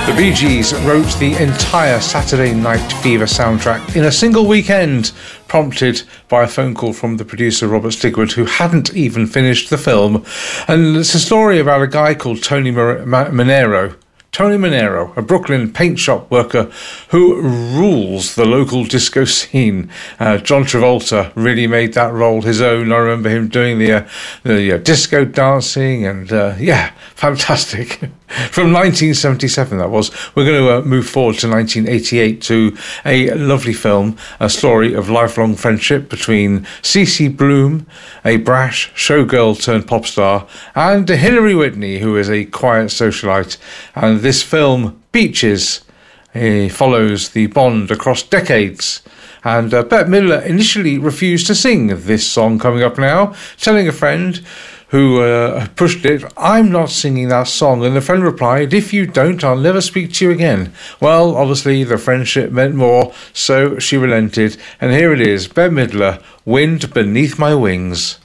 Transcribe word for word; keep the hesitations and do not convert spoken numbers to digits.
The Bee Gees wrote the entire Saturday Night Fever soundtrack in a single weekend, prompted by a phone call from the producer Robert Stigwood, who hadn't even finished the film. And it's a story about a guy called Tony Manero. Tony Manero, a Brooklyn paint shop worker who rules the local disco scene. Uh, John Travolta really made that role his own. I remember him doing the, uh, the uh, disco dancing and, uh, yeah, fantastic. From nineteen seventy-seven, that was. We're going to uh, move forward to nineteen eighty-eight to a lovely film, a story of lifelong friendship between Cece Bloom, a brash showgirl turned pop star, and Hilary Whitney, who is a quiet socialite. And this film, Beaches, uh, follows the bond across decades. And uh, Bette Midler initially refused to sing this song coming up now, telling a friend who uh, pushed it, "I'm not singing that song." And the friend replied, "If you don't, I'll never speak to you again." Well, obviously the friendship meant more, so she relented. And here it is, Bette Midler, "Wind Beneath My Wings."